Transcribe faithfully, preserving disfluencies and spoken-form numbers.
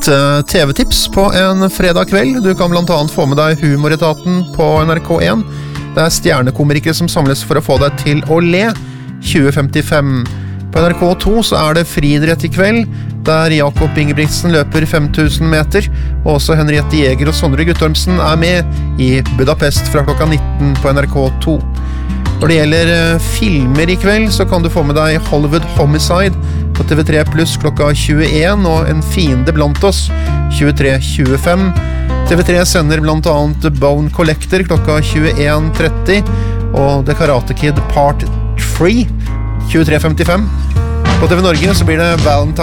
uh, T V-tips på en fredag kveld. Du kan blant annet få med deg Humoretaten på N R K en. Det er stjernekomikere som samles for å få deg til å le. tjue femtifem. På N R K to så er det friidrett i kveld, der Jakob Ingebrigtsen løper fem tusen meter, og også Henriette Jæger og Sondre Guttormsen er med i Budapest fra klokka nitten på N R K to. Når det gjelder uh, filmer i kveld, så kan du få med deg Hollywood Homicide på T V tre pluss klokka tjueen, og En fiende blant oss tjuetre tjuefem. T V tre sender blant annet Bone Collector klokka tjueen tretti, og The Karate Kid Part tre tjuetre femtifem. På T V Norge så blir det Valentine